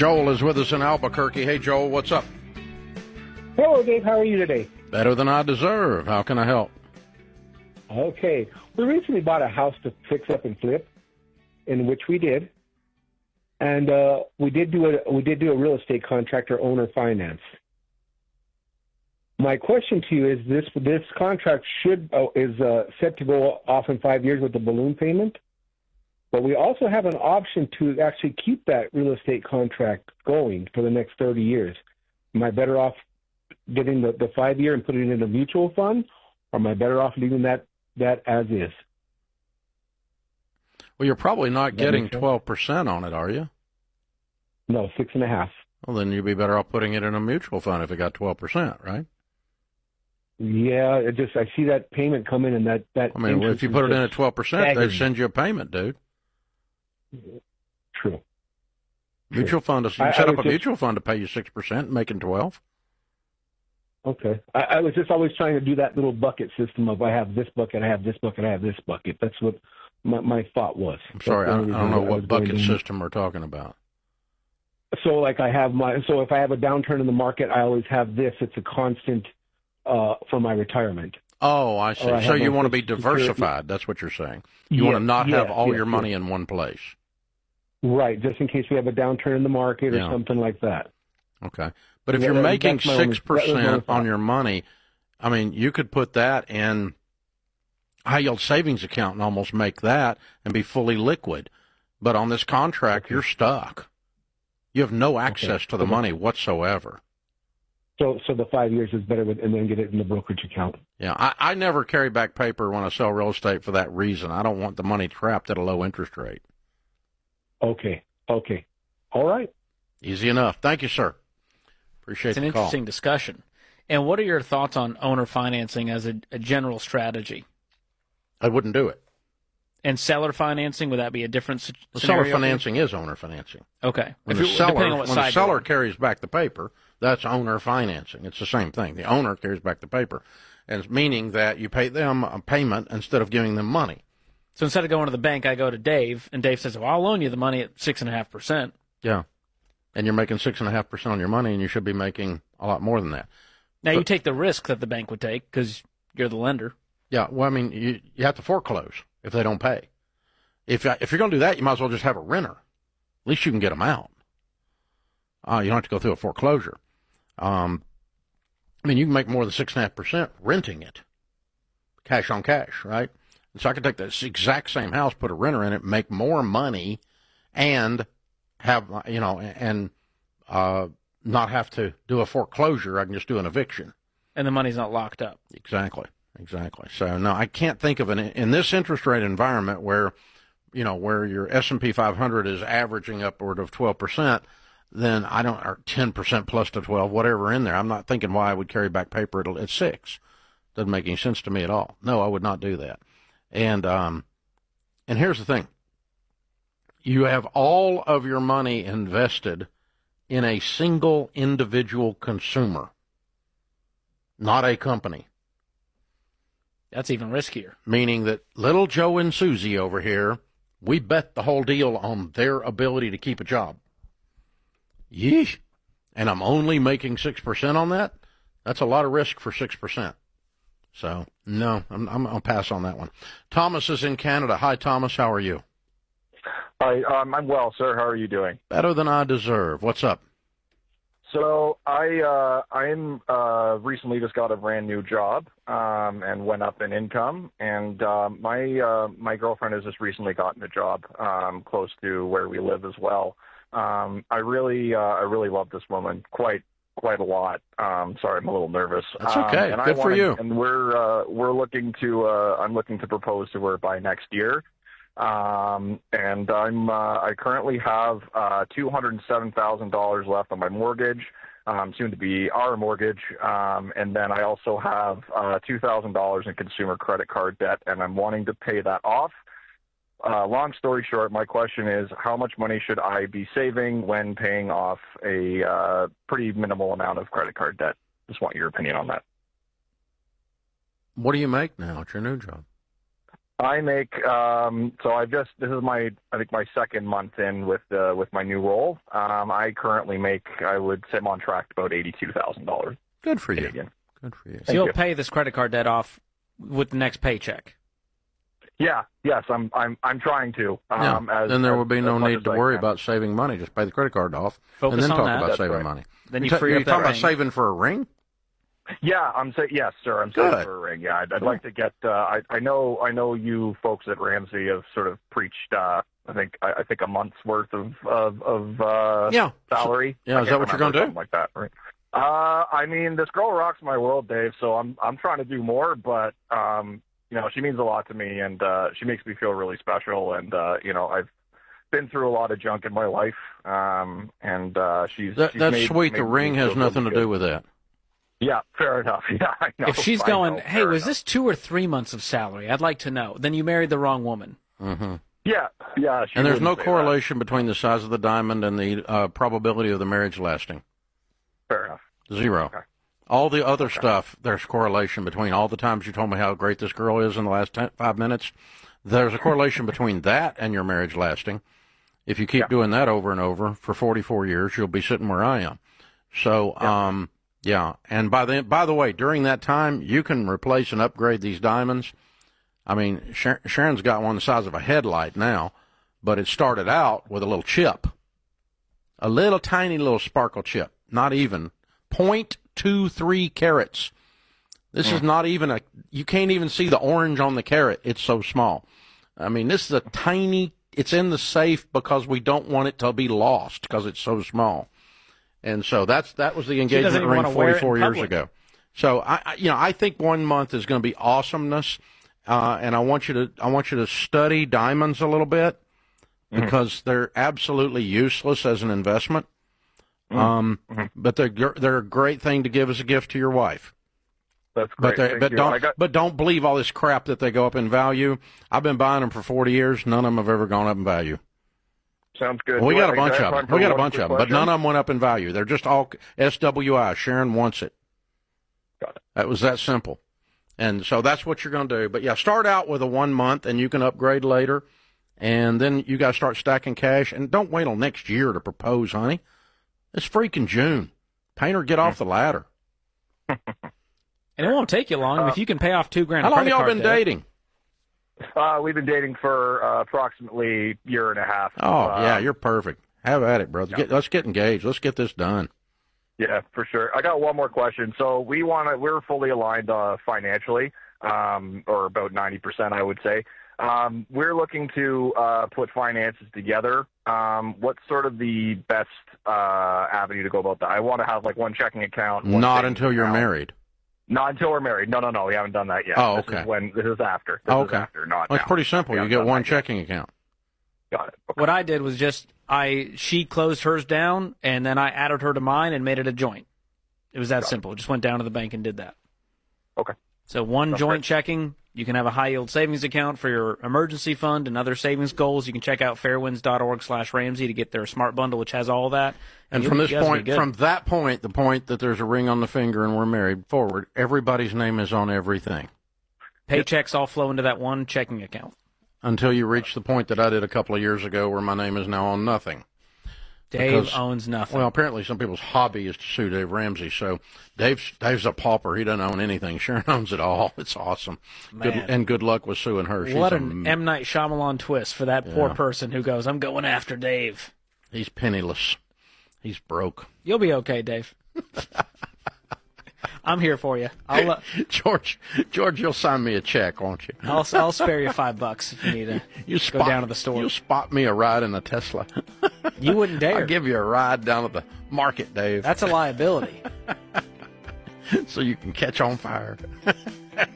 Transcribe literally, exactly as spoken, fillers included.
Joel is with us in Albuquerque. Hey, Joel, what's up? Hello, Dave. How are you today? Better than I deserve. How can I help? Okay. We recently bought a house to fix up and flip, in which we did. And uh, we did do a we did do a real estate contractor owner finance. My question to you is this: this contract should uh, is uh, set to go off in five years with the balloon payment, but we also have an option to actually keep that real estate contract going for the next thirty years. Am I better off getting the, the five year and putting it in a mutual fund, or am I better off leaving that that as is? Well, you're probably not getting twelve percent on it, are you? No, six and a half. Well, then you'd be better off putting it in a mutual fund if it got twelve percent, right? Yeah, it just I see that payment come in, and that that. I mean, if you put it in at twelve percent, they send you a payment, dude. True. Mutual fund. You I, set I up a just, mutual fund to pay you six percent, making twelve. Okay. I, I was just always trying to do that little bucket system of I have this bucket, I have this bucket, I have this bucket. That's what my, my thought was. I'm sorry, I, I don't know what bucket system we're talking about. So, like, I have my. So, if I have a downturn in the market, I always have this. It's a constant uh, for my retirement. Oh, I see. I so you want to be security. diversified. That's what you're saying. You yes, want to not yes, have all yes, your money yes. in one place. Right, just in case we have a downturn in the market or Yeah. something like that. Okay. But if Yeah, you're that- making that's my only- six percent that was my on thought. your money, I mean, you could put that in high yield savings account and almost make that and be fully liquid. But on this contract, Okay. you're stuck. You have no access Okay. to the money whatsoever. So, so the five years is better, with, and then get it in the brokerage account. Yeah, I, I never carry back paper when I sell real estate for that reason. I don't want the money trapped at a low interest rate. Okay. Okay. All right. Easy enough. Thank you, sir. Appreciate It's an the call. interesting discussion. And what are your thoughts on owner financing as a, a general strategy? I wouldn't do it. And seller financing, would that be a different s- The scenario? seller financing is owner financing. Okay. When If the you- seller, depending on what when the side you're seller on. carries back the paper, that's owner financing. It's the same thing. The owner carries back the paper, and it's meaning that you pay them a payment instead of giving them money. So instead of going to the bank, I go to Dave, and Dave says, well, I'll loan you the money at six point five percent. Yeah. And you're making six point five percent on your money, and you should be making a lot more than that. Now, But- you take the risk that the bank would take because you're the lender. Yeah, well, I mean, you, you have to foreclose if they don't pay. If if you're going to do that, you might as well just have a renter. At least you can get them out. Uh, you don't have to go through a foreclosure. Um, I mean, you can make more than six point five percent renting it, cash on cash, right? And so I could take this exact same house, put a renter in it, make more money, and have, you know, and uh, not have to do a foreclosure. I can just do an eviction. And the money's not locked up. Exactly, exactly. So, no, I can't think of an, in this interest rate environment where, you know, where your S and P five hundred is averaging upward of twelve percent, then I don't, or ten percent plus to twelve, whatever in there. I'm not thinking why I would carry back paper at, at six. Doesn't make any sense to me at all. No, I would not do that. And, um, and here's the thing. You have all of your money invested in a single individual consumer, not a company. That's even riskier. Meaning that little Joe and Susie over here, we bet the whole deal on their ability to keep a job. Yeesh. And I'm only making six percent on that? That's a lot of risk for six percent. So, no, I'm, I'm, I'll pass on that one. Thomas is in Canada. Hi, Thomas. How are you? Hi, um, I'm well, sir. How are you doing? Better than I deserve. What's up? So I uh, I'm uh, recently just got a brand new job um, and went up in income, and uh, my uh, my girlfriend has just recently gotten a job um, close to where we live as well. Um, I really uh, I really love this woman quite quite a lot. Um, sorry, I'm a little nervous. That's okay. Um, and Good I for wanna, you. And we're uh, we're looking to uh, I'm looking to propose to her by next year. Um, and I'm, uh, I currently have, uh, two hundred seven thousand dollars left on my mortgage, um, soon to be our mortgage. Um, and then I also have, uh, two thousand dollars in consumer credit card debt, and I'm wanting to pay that off. Uh, long story short, my question is, how much money should I be saving when paying off a, uh, pretty minimal amount of credit card debt? Just want your opinion on that. What do you make now at your new job? I make um, so I just this is my I think my second month in with uh, with my new role. Um, I currently make I would say I'm on track to about eighty two thousand dollars. Good for you. Canadian. Good for you. So Thank you'll you. pay this credit card debt off with the next paycheck. Yeah, yes, I'm I'm I'm trying to. Um, yeah. as, Then there as, will be as no much need as to I worry can. about saving money. Just pay the credit card off, Focus and then on talk that. about That's saving right. money. Then you ta- free are up you that talking about ring. saving for a ring? Yeah, I'm saying yes, sir. I'm Good. saying for a ring. Yeah, I'd, I'd Cool. like to get. Uh, I I know I know you folks at Ramsey have sort of preached. Uh, I think I, I think a month's worth of of, of uh, Yeah. salary. Yeah, I is can't that what you're remember, gonna do? something like that, right? Uh, I mean, this girl rocks my world, Dave. So I'm I'm trying to do more, but um, you know, she means a lot to me, and uh, she makes me feel really special. And uh, you know, I've been through a lot of junk in my life, um, and uh, she's That, she's that's made, sweet. made The me ring has feel nothing really to do good. with that. Yeah, fair enough. Yeah, I know. If she's I going, know, hey, fair was enough. this two or three months of salary? I'd like to know. Then you married the wrong woman. Mm-hmm. Yeah, yeah. She And there's no wouldn't say correlation between the size of the diamond and the uh, probability of the marriage lasting. that. Fair enough. Zero. Okay. All the other stuff, there's correlation between all the times you told me how great this girl is in the last ten, five minutes. There's a correlation between that and your marriage lasting. If you keep Yeah. doing that over and over for forty-four years, you'll be sitting where I am. So, Yeah. um, yeah. And by the by the way, during that time, you can replace and upgrade these diamonds. I mean, Shar- Sharon's got one the size of a headlight now, but it started out with a little chip, a little tiny little sparkle chip, not even point two three carats. This Mm. is not even a. You can't even see the orange on the carat. It's so small. I mean, this is a tiny. It's in the safe because we don't want it to be lost because it's so small. And so that's that was the doesn't engagement even ring wanna wear it in forty-four years public. ago. So I, I, you know, I think one month is going to be awesomeness, uh, and I want you to I want you to study diamonds a little bit because they're absolutely useless as an investment. Um, but they're gr- they're a great thing to give as a gift to your wife. That's But great. they Thank but you. don't I got, but don't believe all this crap that they go up in value. I've been buying them for forty years. None of them have ever gone up in value. sounds good. Well, we Do got I- a bunch do I of have them. time We for got a one bunch quick of them, but question? none of them went up in value. They're just all S W I. Sharon wants it. Got it. That was that simple. And so that's what you're going to do. But yeah, start out with a one month, and you can upgrade later. And then you got to start stacking cash. And don't wait till next year to propose, honey. It's freaking June. Painter, get off the ladder. And it won't take you long. if you can pay off two grand. How of long credit y'all card been debt- dating? Uh, we've been dating for uh, approximately a year and a half. Oh, Uh, yeah, you're perfect. Have at it, brother. Get, let's get engaged. Let's get this done. Yeah, for sure. I got one more question. So we want to, we're fully aligned uh, financially, um, or about ninety percent, I would say. Um, we're looking to uh, put finances together. Um, what's sort of the best uh, avenue to go about that? I want to have like one checking account. One Not savings until you're account. married. Not until we're married. No, no, no. We haven't done that yet. Oh, This okay. is when this is after. This Okay. is after, not Well, it's now. pretty simple. We You haven't get done one that yet. checking account. Got it. Okay. What I did was just I she closed hers down, and then I added her to mine and made it a joint. It was that Got it. simple. Just went down to the bank and did that. Okay. So one That's joint great. checking. You can have a high yield savings account for your emergency fund and other savings goals. You can check out fairwinds.org slash Ramsey to get their smart bundle, which has all that. And you- from you this guys will be point, good. from that point, the point that there's a ring on the finger and we're married forward, everybody's name is on everything paychecks all flow into that one checking account. until you reach the point that I did a couple of years ago where my name is now on nothing. Dave Because- owns nothing. Well, apparently some people's hobby is to sue Dave Ramsey. So Dave's Dave's a pauper. He doesn't own anything. Sharon owns it all. It's awesome. Good, Man. and good luck with suing her. She's what a, an M. Night Shyamalan twist for that poor Yeah. person who goes, I'm going after Dave. he's penniless. He's broke. You'll be okay, Dave. I'm here for you. I'll uh, George, George, you'll sign me a check, won't you? I'll, I'll spare you five bucks if you need to You go spot, down to the store. You spot me a ride in a Tesla. You wouldn't dare. I'll give you a ride down to the market, Dave, That's a liability. so you can catch on fire.